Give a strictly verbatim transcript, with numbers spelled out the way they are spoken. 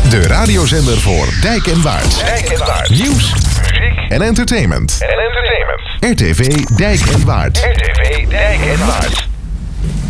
De radiozender voor Dijk en Waard. Dijk en Waard. Nieuws, muziek en entertainment. en entertainment. R T V Dijk en Waard. R T V Dijk en Waard.